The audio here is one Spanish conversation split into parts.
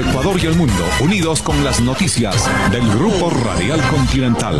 El Ecuador y el mundo, unidos con las noticias del Grupo Radial Continental.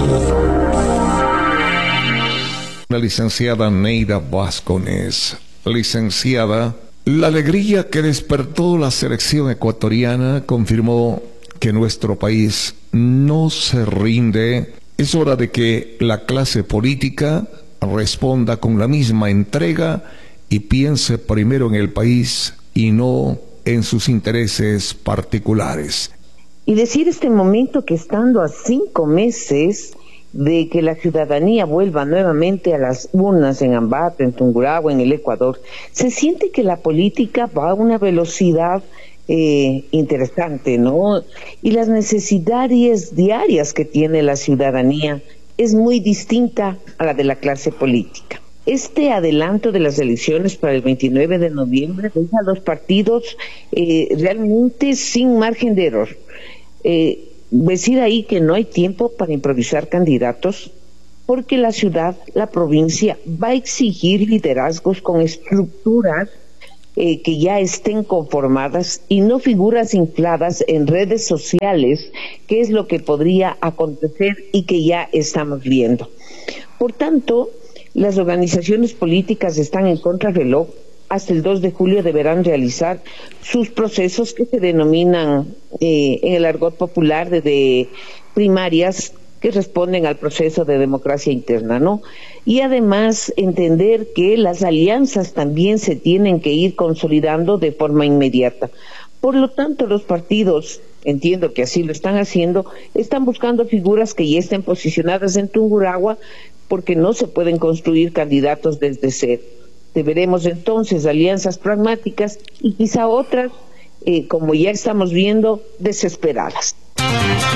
La licenciada Neida Vascones. Licenciada, la alegría que despertó la selección ecuatoriana confirmó que nuestro país no se rinde. Es hora de que la clase política responda con la misma entrega y piense primero en el país y no en sus intereses particulares. Y decir este momento que estando a 5 meses de que la ciudadanía vuelva nuevamente a las urnas en Ambato, en Tungurahua, en el Ecuador, se siente que la política va a una velocidad interesante, ¿no? Y las necesidades diarias que tiene la ciudadanía es muy distinta a la de la clase política. Este adelanto de las elecciones para el 29 de noviembre deja a los partidos realmente sin margen de error. Decir ahí que no hay tiempo para improvisar candidatos, porque la ciudad, la provincia, va a exigir liderazgos con estructuras que ya estén conformadas y no figuras infladas en redes sociales, que es lo que podría acontecer y que ya estamos viendo. Por tanto, las organizaciones políticas están en contrarreloj. Hasta el 2 de julio deberán realizar sus procesos que se denominan en el argot popular de primarias, que responden al proceso de democracia interna, ¿no? Y además entender que las alianzas también se tienen que ir consolidando de forma inmediata. Por lo tanto, los partidos, entiendo que así lo están haciendo, están buscando figuras que ya estén posicionadas en Tungurahua, porque no se pueden construir candidatos desde cero. Deberemos entonces alianzas pragmáticas y quizá otras, como ya estamos viendo, desesperadas.